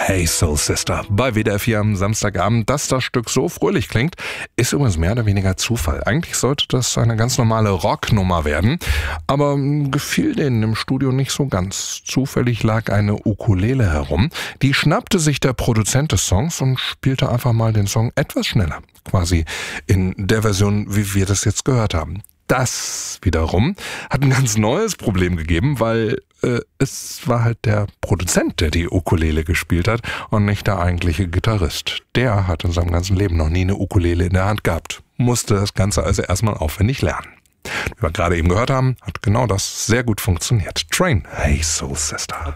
Hey Soul Sister bei WDR 4 am Samstagabend. Dass das Stück so fröhlich klingt, ist übrigens mehr oder weniger Zufall. Eigentlich sollte das eine ganz normale Rocknummer werden, aber gefiel denen im Studio nicht so ganz. Zufällig lag eine Ukulele herum. Die schnappte sich der Produzent des Songs und spielte einfach mal den Song etwas schneller. Quasi in der Version, wie wir das jetzt gehört haben. Das wiederum hat ein ganz neues Problem gegeben, weil es war halt der Produzent, der die Ukulele gespielt hat und nicht der eigentliche Gitarrist. Der hat in seinem ganzen Leben noch nie eine Ukulele in der Hand gehabt, musste das Ganze also erstmal aufwendig lernen. Wie wir gerade eben gehört haben, hat genau das sehr gut funktioniert. Train, Hey Soul Sister.